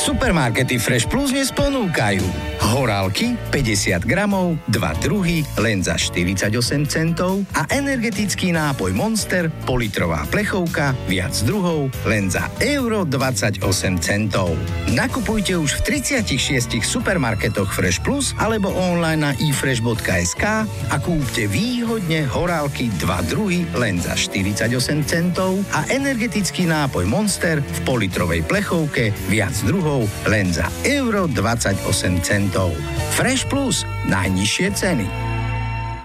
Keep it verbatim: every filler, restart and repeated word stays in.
Supermarkety Fresh Plus dnes ponúkajú horálky päťdesiat gramov, dva druhy, len za štyridsaťosem centov a energetický nápoj Monster, politrová plechovka, viac druhov, len za euro dvadsaťosem centov. Nakupujte už v tridsiatich šiestich supermarketoch Fresh Plus alebo online na i fresh bodka es ká a kúpte výhodne horálky dva druhy len za štyridsaťosem centov a energetický nápoj Monster v politrovej plechovke, viac druhov, len za euro dvadsaťosem centov. Fresh Plus, najnižšie ceny.